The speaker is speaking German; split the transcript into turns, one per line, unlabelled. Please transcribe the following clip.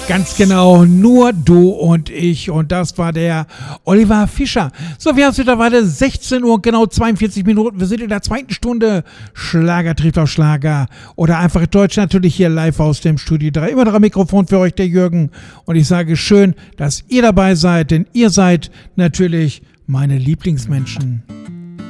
Ganz genau, nur du und ich. Und das war der Oliver Fischer. So, wir haben es mittlerweile 16 Uhr, genau 42 Minuten. Wir sind in der zweiten Stunde. Schlager trifft auf Schlager. Oder einfach Deutsch, natürlich hier live aus dem Studio 3. Immer noch am Mikrofon für euch, der Jürgen. Und ich sage schön, dass ihr dabei seid, denn ihr seid natürlich meine Lieblingsmenschen.